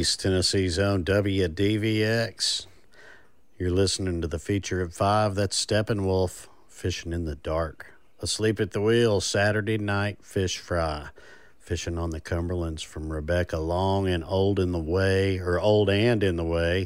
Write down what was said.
East Tennessee's own WDVX. You're listening to the feature at 5. That's Steppenwolf, Fishing in the Dark. Asleep at the Wheel, Saturday night fish fry. Fishing on the Cumberlands from Rebecca Long and Old and in the Way.